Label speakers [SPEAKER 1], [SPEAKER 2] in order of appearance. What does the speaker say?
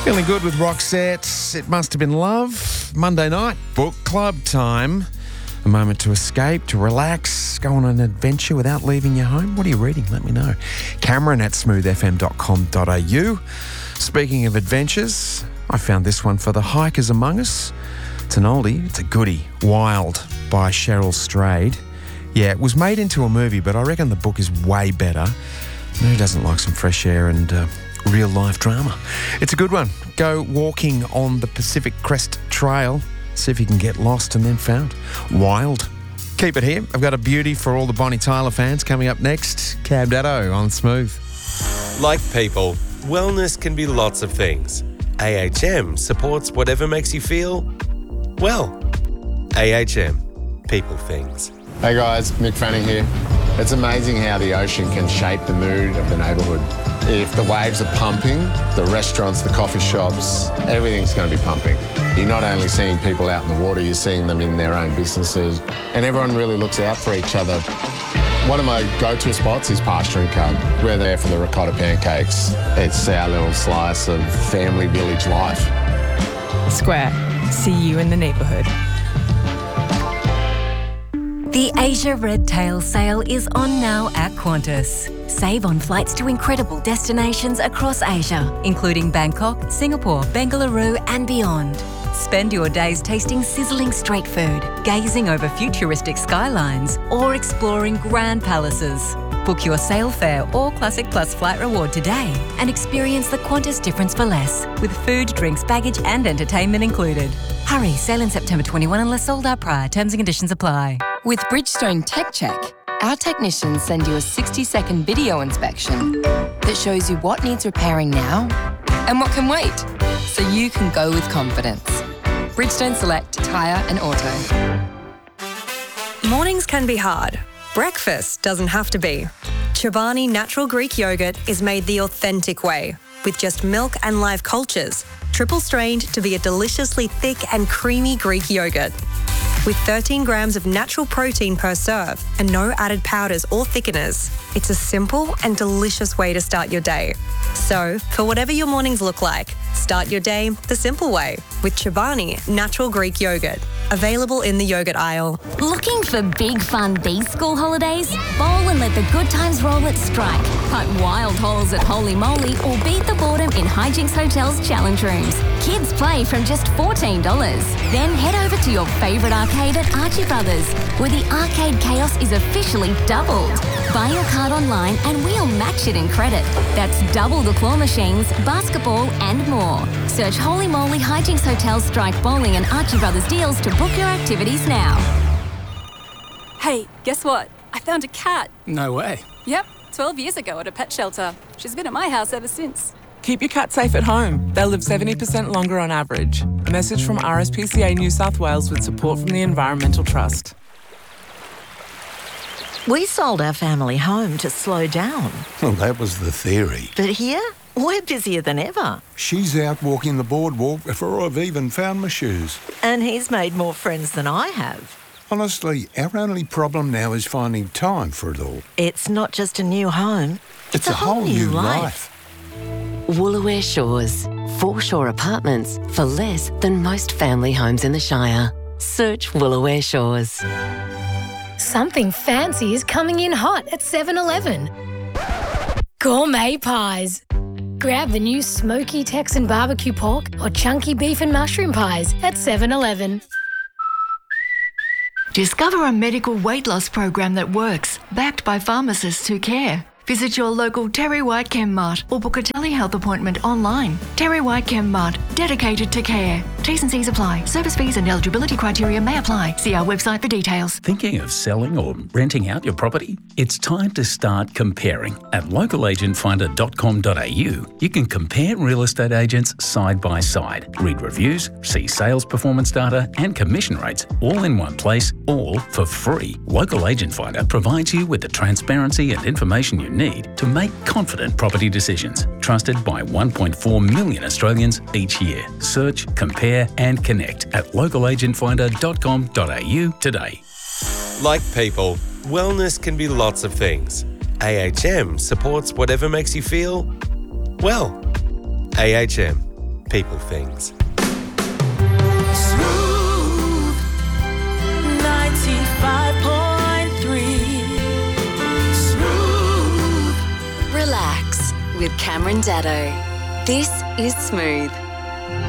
[SPEAKER 1] Feeling good with Roxette. It must have been love. Monday night, book club time. A moment to escape, to relax, go on an adventure without leaving your home. What are you reading? Let me know. Cameron at smoothfm.com.au. Speaking of adventures, I found this one for the hikers among us. It's an oldie. It's a goodie. Wild by Cheryl Strayed. Yeah, it was made into a movie, but I reckon the book is way better. Who doesn't like some fresh air and real-life drama? It's a good one. Go walking on the Pacific Crest Trail. See if you can get lost and then found. Wild. Keep it here. I've got a beauty for all the Bonnie Tyler fans coming up next. Cab Daddo on Smooth.
[SPEAKER 2] Like people, wellness can be lots of things. AHM supports whatever makes you feel, well. AHM. People things.
[SPEAKER 3] Hey guys, Mick Fanning here. It's amazing how the ocean can shape the mood of the neighbourhood. If the waves are pumping, the restaurants, the coffee shops, everything's going to be pumping. You're not only seeing people out in the water, you're seeing them in their own businesses, and everyone really looks out for each other. One of my go-to spots is Pasture & Cub. We're there for the ricotta pancakes. It's our little slice of family village life.
[SPEAKER 4] Square. See you in the neighbourhood.
[SPEAKER 5] The Asia Red Tail sale is on now at Qantas. Save on flights to incredible destinations across Asia, including Bangkok, Singapore, Bengaluru and beyond. Spend your days tasting sizzling street food, gazing over futuristic skylines or exploring grand palaces. Book your sale fare or Classic Plus flight reward today and experience the Qantas difference for less, with food, drinks, baggage and entertainment included. Hurry, sale in September 21 unless sold out prior. Terms and conditions apply.
[SPEAKER 6] With Bridgestone Tech Check, our technicians send you a 60-second video inspection that shows you what needs repairing now and what can wait, so you can go with confidence. Bridgestone Select Tyre and Auto.
[SPEAKER 4] Mornings can be hard. Breakfast doesn't have to be. Chobani Natural Greek Yogurt is made the authentic way, with just milk and live cultures, triple strained to be a deliciously thick and creamy Greek yogurt. With 13 grams of natural protein per serve and no added powders or thickeners, it's a simple and delicious way to start your day. So, for whatever your mornings look like, start your day the simple way with Chobani Natural Greek Yogurt. Available in the yogurt aisle.
[SPEAKER 7] Looking for big fun these school holidays? Bowl and let the good times roll at Strike. Putt wild holes at Holy Moly or beat the boredom in Hijinks Hotel's challenge rooms. Kids play from just $14. Then head over to your favourite arcade at Archie Brothers, where the arcade chaos is officially doubled. Buy your card online and we'll match it in credit. That's double the claw machines, basketball and more. Search Holy Moly Hijinks Hotel Strike Bowling and Archie Brothers deals to book your activities now.
[SPEAKER 8] Hey, guess what? I found a cat.
[SPEAKER 9] No way.
[SPEAKER 8] Yep, 12 years ago at a pet shelter. She's been at my house ever since.
[SPEAKER 9] Keep your cat safe at home. They'll live 70% longer on average. A message from RSPCA New South Wales with support from the Environmental Trust.
[SPEAKER 10] We sold our family home to slow down.
[SPEAKER 11] Well, that was the theory.
[SPEAKER 10] But here, we're busier than ever.
[SPEAKER 11] She's out walking the boardwalk before I've even found my shoes.
[SPEAKER 10] And he's made more friends than I have.
[SPEAKER 11] Honestly, our only problem now is finding time for it all.
[SPEAKER 10] It's not just a new home. It's a whole new life.
[SPEAKER 12] Woolooware Shores. Foreshore apartments for less than most family homes in the Shire. Search Woolooware Shores.
[SPEAKER 13] Something fancy is coming in hot at 7-Eleven. Gourmet pies. Grab the new smoky Texan barbecue pork or chunky beef and mushroom pies at 7-Eleven.
[SPEAKER 14] Discover a medical weight loss program that works, backed by pharmacists who care. Visit your local Terry White Chem Mart or book a telehealth appointment online. Terry White Chem Mart, dedicated to care. T's and C's apply. Service fees and eligibility criteria may apply. See our website for details.
[SPEAKER 15] Thinking of selling or renting out your property? It's time to start comparing. At localagentfinder.com.au, you can compare real estate agents side by side. Read reviews, see sales performance data and commission rates all in one place, all for free. Local Agent Finder provides you with the transparency and information you need to make confident property decisions. Trusted by 1.4 million Australians each year. Search, compare and connect at localagentfinder.com.au today.
[SPEAKER 2] Like people, wellness can be lots of things. AHM supports whatever makes you feel, well. AHM. people things.
[SPEAKER 10] Smooth 95.3. Smooth.
[SPEAKER 5] Relax with Cameron Daddo. This is Smooth.